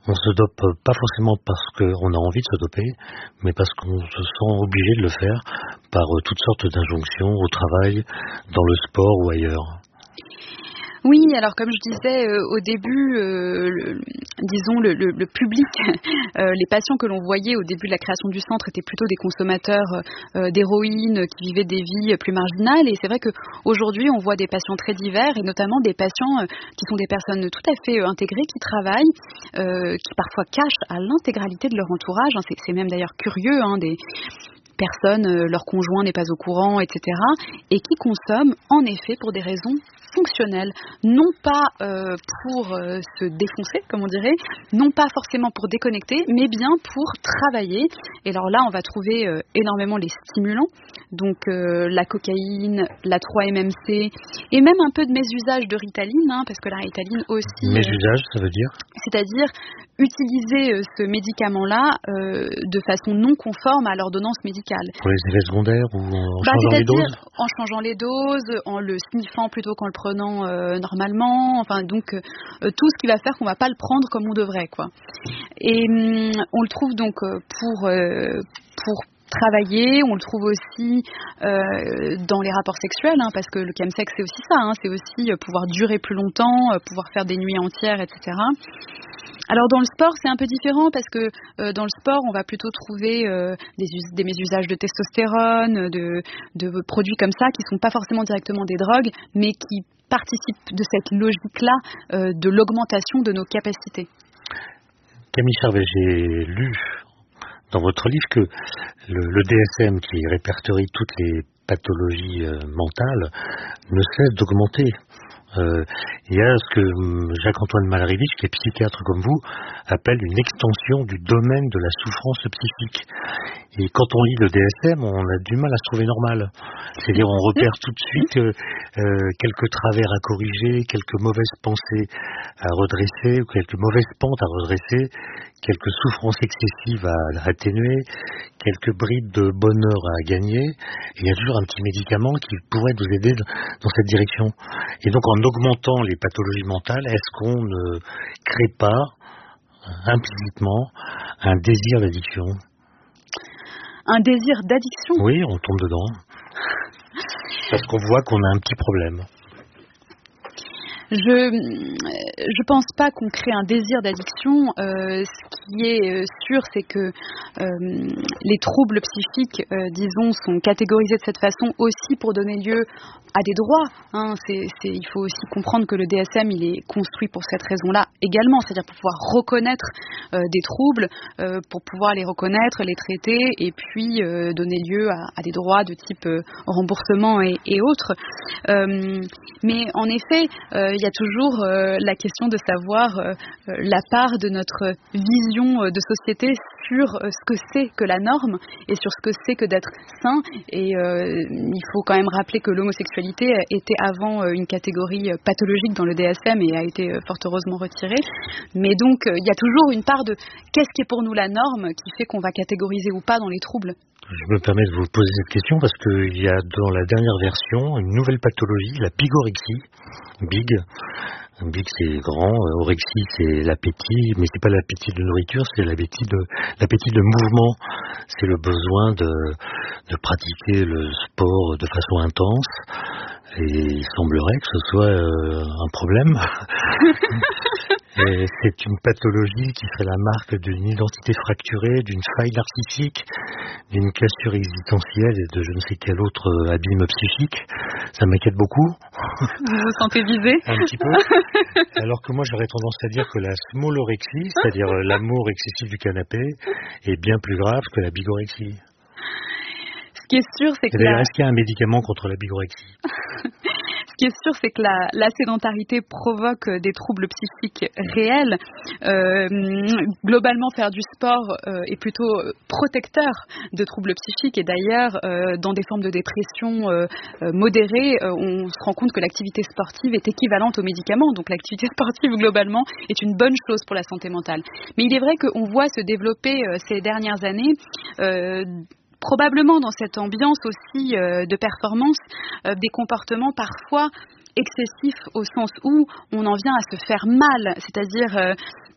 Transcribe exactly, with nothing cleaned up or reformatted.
On se dope pas forcément parce qu'on a envie de se doper, mais parce qu'on se sent obligé de le faire par toutes sortes d'injonctions au travail, dans le sport ou ailleurs. Oui, alors comme je disais euh, au début, euh, le, disons le, le, le public, euh, les patients que l'on voyait au début de la création du centre étaient plutôt des consommateurs euh, d'héroïne qui vivaient des vies plus marginales. Et c'est vrai qu'aujourd'hui, on voit des patients très divers et notamment des patients euh, qui sont des personnes tout à fait euh, intégrées, qui travaillent, euh, qui parfois cachent à l'intégralité de leur entourage. Hein, c'est, c'est même d'ailleurs curieux, hein, des personnes, euh, leur conjoint n'est pas au courant, et cetera. Et qui consomment en effet pour des raisons fonctionnelles, non pas euh, pour euh, se défoncer, comme on dirait, non pas forcément pour déconnecter, mais bien pour travailler. Et alors là, on va trouver euh, énormément les stimulants, donc euh, la cocaïne, la trois M M C, et même un peu de mésusage de Ritaline, hein, parce que la Ritaline aussi... Mésusage, euh, ça veut dire ? C'est-à-dire utiliser euh, ce médicament-là euh, de façon non conforme à l'ordonnance médicale. Pour les effets secondaires ou en bah, changeant les doses ? En changeant les doses, en le sniffant plutôt qu'en le prenant euh, normalement, enfin donc euh, tout ce qui va faire qu'on va pas le prendre comme on devrait, quoi. Et hum, on le trouve donc euh, pour euh, pour travailler, on le trouve aussi euh, dans les rapports sexuels, hein, parce que le chemsex c'est aussi ça, hein, c'est aussi euh, pouvoir durer plus longtemps, euh, pouvoir faire des nuits entières, et cetera. Alors dans le sport, c'est un peu différent parce que euh, dans le sport, on va plutôt trouver euh, des, us- des mésusages de testostérone, de, de produits comme ça qui ne sont pas forcément directement des drogues, mais qui participent de cette logique-là euh, de l'augmentation de nos capacités. Camille Charvet, j'ai lu dans votre livre que le, le D S M, qui répertorie toutes les pathologies euh, mentales, ne cesse d'augmenter. Euh, il y a ce que Jacques-Antoine Malrivich, qui est psychiatre comme vous, appelle une extension du domaine de la souffrance psychique. Et quand on lit le D S M, on a du mal à se trouver normal. C'est-à-dire on repère tout de suite euh, euh, quelques travers à corriger, quelques mauvaises pensées à redresser, ou quelques mauvaises pentes à redresser, quelques souffrances excessives à atténuer, quelques bribes de bonheur à gagner. Et il y a toujours un petit médicament qui pourrait nous aider dans cette direction. Et donc en augmentant les pathologies mentales, est-ce qu'on ne crée pas implicitement un désir d'addiction ? Un désir d'addiction ? Oui, on tombe dedans. Parce qu'on voit qu'on a un petit problème. Je je pense pas qu'on crée un désir d'addiction. Euh, ce qui est sûr, c'est que euh, les troubles psychiques, euh, disons, sont catégorisés de cette façon aussi pour donner lieu à des droits. Hein. C'est, c'est, il faut aussi comprendre que le D S M, il est construit pour cette raison-là également, c'est-à-dire pour pouvoir reconnaître euh, des troubles, euh, pour pouvoir les reconnaître, les traiter, et puis euh, donner lieu à, à des droits de type euh, remboursement et, et autres. Euh, mais en effet, euh, il y a toujours euh, la question de savoir euh, la part de notre vision euh, de société sur euh, ce que c'est que la norme et sur ce que c'est que d'être sain. Et euh, il faut quand même rappeler que l'homosexualité était avant euh, une catégorie euh, pathologique dans le D S M et a été euh, fort heureusement retirée. Mais donc, euh, il y a toujours une part de qu'est-ce qui est pour nous la norme qui fait qu'on va catégoriser ou pas dans les troubles. Je me permets de vous poser cette question parce qu'il y a dans la dernière version une nouvelle pathologie, la bigorexie. Big. Big c'est grand, orexie c'est l'appétit, mais c'est pas l'appétit de nourriture, c'est l'appétit de l'appétit de mouvement. C'est le besoin de, de pratiquer le sport de façon intense. Et il semblerait que ce soit euh, un problème. Et c'est une pathologie qui serait la marque d'une identité fracturée, d'une faille narcissique, d'une cassure existentielle et de je ne sais quel autre abîme psychique. Ça m'inquiète beaucoup. Vous vous sentez visé ? Un petit peu. Alors que moi j'aurais tendance à dire que la smallorexie, c'est-à-dire l'amour excessif du canapé, est bien plus grave que la bigorexie. Ce qui est sûr, c'est que d'ailleurs, la... est-ce qu'il y a un médicament contre la bigorexie ? Ce qui est sûr, c'est que la, la sédentarité provoque des troubles psychiques réels. Euh, globalement, faire du sport euh, est plutôt protecteur de troubles psychiques. Et d'ailleurs, euh, dans des formes de dépression euh, euh, modérée, euh, on se rend compte que l'activité sportive est équivalente aux médicaments. Donc l'activité sportive, globalement, est une bonne chose pour la santé mentale. Mais il est vrai qu'on voit se développer euh, ces dernières années... Euh, probablement dans cette ambiance aussi euh, de performance, euh, des comportements parfois excessifs au sens où on en vient à se faire mal, c'est-à-dire euh,